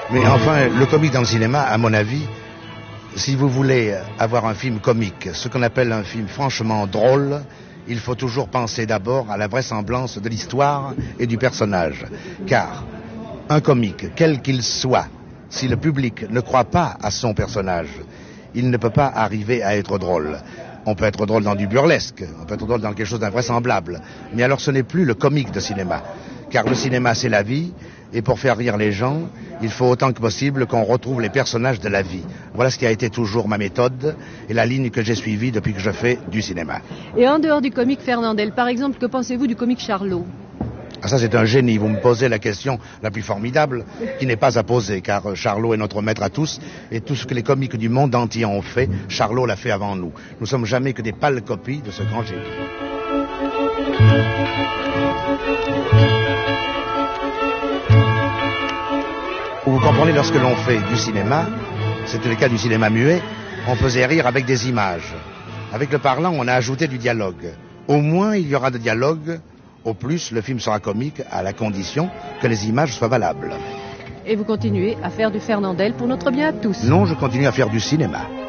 Mais enfin, le comique dans le cinéma, à mon avis, si vous voulez avoir un film comique, ce qu'on appelle un film franchement drôle, il faut toujours penser d'abord à la vraisemblance de l'histoire et du personnage. Car un comique, quel qu'il soit, si le public ne croit pas à son personnage, il ne peut pas arriver à être drôle. On peut être drôle dans du burlesque, on peut être drôle dans quelque chose d'invraisemblable. Mais alors ce n'est plus le comique de cinéma. Car le cinéma, c'est la vie, et pour faire rire les gens, il faut autant que possible qu'on retrouve les personnages de la vie. Voilà ce qui a été toujours ma méthode et la ligne que j'ai suivie depuis que je fais du cinéma. Et en dehors du comique Fernandel, par exemple, que pensez-vous du comique Charlot ? Ah, ça, c'est un génie. Vous me posez la question la plus formidable qui n'est pas à poser, car Charlot est notre maître à tous, et tout ce que les comiques du monde entier ont fait, Charlot l'a fait avant nous. Nous sommes jamais que des pâles copies de ce grand génie. Vous comprenez, lorsque l'on fait du cinéma, c'était le cas du cinéma muet, on faisait rire avec des images. Avec le parlant, on a ajouté du dialogue. Au moins, il y aura de dialogue. Au plus, le film sera comique à la condition que les images soient valables. Et vous continuez à faire du Fernandel pour notre bien à tous ? Non, je continue à faire du cinéma.